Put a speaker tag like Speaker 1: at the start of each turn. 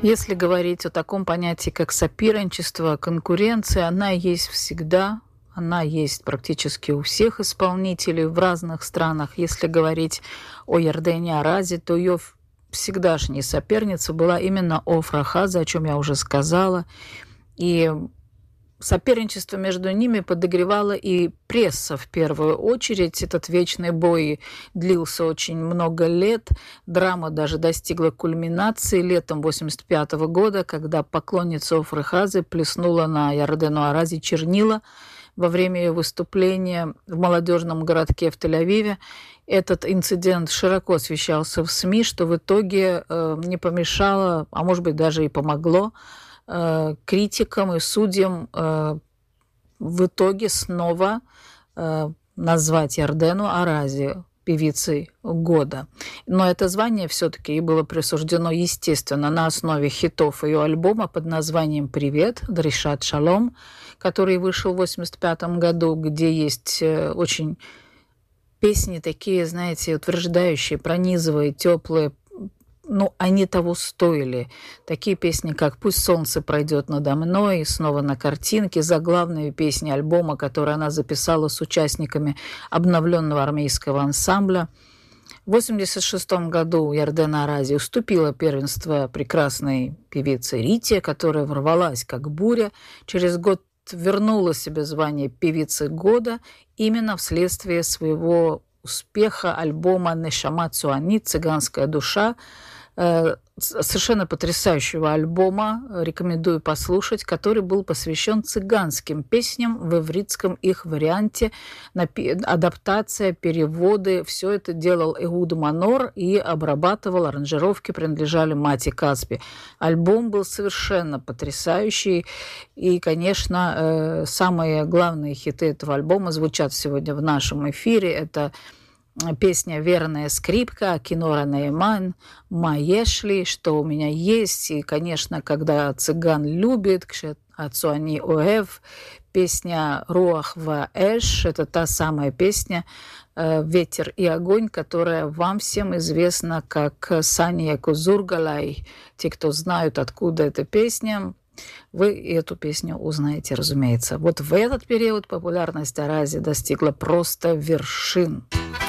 Speaker 1: Если говорить о таком понятии, как соперничество, конкуренция, она есть всегда, она есть практически у всех исполнителей в разных странах. Если говорить о Ярдене Арази, то ее всегдашняя соперница была именно Офра Хаза, о чем я уже сказала. И соперничество между ними подогревала и пресса в первую очередь. Этот вечный бой длился очень много лет. Драма даже достигла кульминации летом 1985 года, когда поклонница Офры Хазы плеснула на Ярдену Арази чернила во время ее выступления в молодежном городке в Тель-Авиве. Этот инцидент широко освещался в СМИ, что в итоге не помешало, а может быть даже и помогло критикам и судьям в итоге снова назвать Ярдену Арази певицей года. Но это звание все-таки ей было присуждено, естественно, на основе хитов ее альбома под названием «Привет», «Дришат Шалом», который вышел в 1985 году, где есть очень песни такие, знаете, утверждающие, пронизывая, теплые. Они того стоили. Такие песни, как «Пусть солнце пройдет надо мной», снова на картинке, заглавные песни альбома, которые она записала с участниками обновленного армейского ансамбля. В 1986 году Ярдена Арази уступила первенство прекрасной певице Рите, которая ворвалась как буря. Через год вернула себе звание певицы года именно вследствие своего успеха альбома «Нешама Цуанит» «Цыганская душа», совершенно потрясающего альбома, рекомендую послушать, который был посвящен цыганским песням в ивритском их варианте, адаптация, переводы, все это делал Эхуд Манор и обрабатывал, аранжировки принадлежали Мати Кацби. Альбом был совершенно потрясающий, и, конечно, самые главные хиты этого альбома звучат сегодня в нашем эфире. Это песня «Верная скрипка», «Кинора Нейман», «Маешли», «Что у меня есть». И, конечно, когда цыган любит, «Ацуани Оэв», песня «Руах ва Эш», это та самая песня «Ветер и огонь», которая вам всем известна как «Сания Кузургалай». Те, кто знают, откуда эта песня, вы эту песню узнаете, разумеется. Вот в этот период популярность Арази достигла просто вершин.